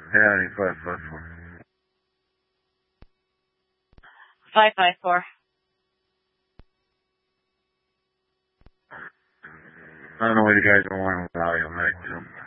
Yeah, 554. 554. I don't know what you guys are wanting with audio, Mike. So.